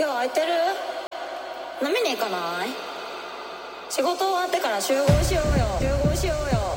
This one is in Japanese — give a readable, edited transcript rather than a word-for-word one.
今日空いてる？飲みに行かない？仕事終わってから集合しようよ。